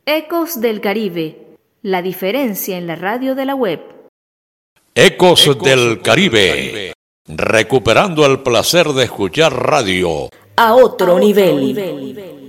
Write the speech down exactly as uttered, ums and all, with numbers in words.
Ecos del Caribe, la diferencia en la radio de la web. Ecos, Ecos del Caribe, Caribe, recuperando el placer de escuchar radio a otro, a otro nivel. nivel.